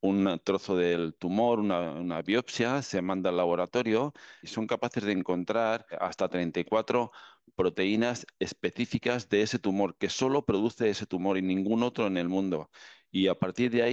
un trozo del tumor, una biopsia, se manda al laboratorio y son capaces de encontrar hasta 34 proteínas específicas de ese tumor, que solo produce ese tumor y ningún otro en el mundo. Y a partir de ahí